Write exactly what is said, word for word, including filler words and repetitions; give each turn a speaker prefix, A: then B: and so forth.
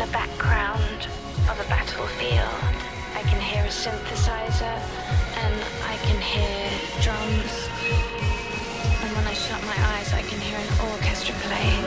A: the background of a battlefield. I can hear a synthesizer and I can hear drums. And when I shut my eyes, I can hear an orchestra playing.